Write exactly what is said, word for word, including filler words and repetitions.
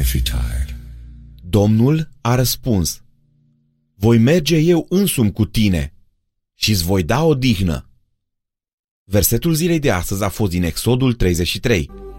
if you're tired. Domnul a răspuns: voi merge eu însumi cu tine și îți voi da odihnă. Versetul zilei de astăzi a fost din Exodul treizeci și trei.